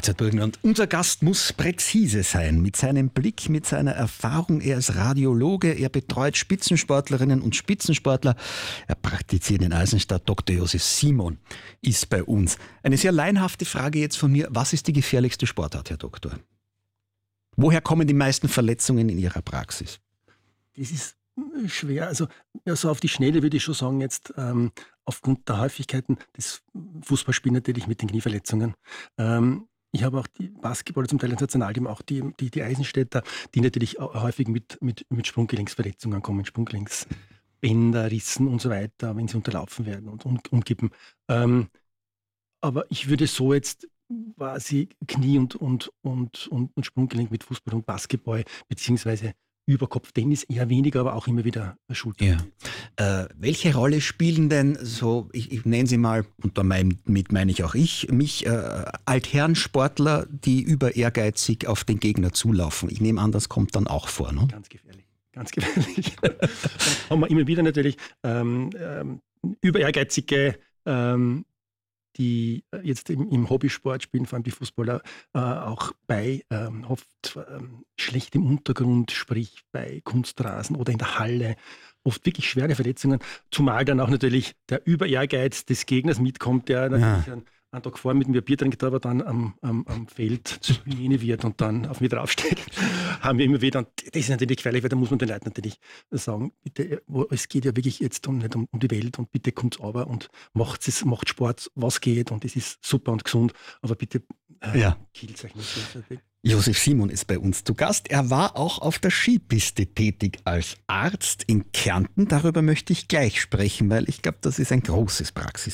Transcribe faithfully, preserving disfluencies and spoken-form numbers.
Mahlzeit Burgenland. Unser Gast muss präzise sein. Mit seinem Blick, mit seiner Erfahrung. Er ist Radiologe, er betreut Spitzensportlerinnen und Spitzensportler. Er praktiziert in Eisenstadt. Doktor Josef Simon ist bei uns. Eine sehr laienhafte Frage jetzt von mir. Was ist die gefährlichste Sportart, Herr Doktor? Woher kommen die meisten Verletzungen in Ihrer Praxis? Das ist schwer. Also ja, so auf die Schnelle würde ich schon sagen, jetzt ähm, aufgrund der Häufigkeiten des Fußballspiels natürlich mit den Knieverletzungen. Ähm, ich habe auch die Basketballer zum Teil ins Nationalteam, auch die, die, die Eisenstädter, die natürlich auch häufig mit, mit, mit Sprunggelenksverletzungen kommen, Sprunggelenksbänder, Rissen und so weiter, wenn sie unterlaufen werden und um, umkippen. Ähm, aber ich würde so jetzt quasi Knie und, und, und, und, und Sprunggelenk mit Fußball und Basketball beziehungsweise Überkopftennis eher weniger, aber auch immer wieder Schulter. Ja. Äh, welche Rolle spielen denn so, ich, ich nenne sie mal, und damit meine ich auch ich, mich, äh, Altherrensportler, die über ehrgeizig auf den Gegner zulaufen? Ich nehme an, das kommt dann auch vor, ne? Ganz gefährlich. Ganz gefährlich. Dann haben wir immer wieder natürlich ähm, ähm, über ehrgeizige ähm, die jetzt im, im Hobbysport spielen, vor allem die Fußballer, äh, auch bei ähm, oft ähm, schlechtem Untergrund, sprich bei Kunstrasen oder in der Halle, oft wirklich schwere Verletzungen, zumal dann auch natürlich der Über-Ehrgeiz des Gegners mitkommt, der natürlich ja. einen, einen Tag vor mit mir Bier trinkt, aber dann am, am, am Feld zur Hygiene wird und dann auf mir draufsteigt, haben wir immer wieder, und das ist natürlich gefährlich, weil da muss man den Leuten natürlich sagen, bitte, es geht ja wirklich jetzt um, nicht um, um die Welt und bitte kommt aber und macht es, macht Sport, was geht und es ist super und gesund, aber bitte äh, ja. killt euch nicht. Josef Simon ist bei uns zu Gast. Er war auch auf der Skipiste tätig als Arzt in Kärnten. Darüber möchte ich gleich sprechen, weil ich glaube, das ist ein großes Praxis.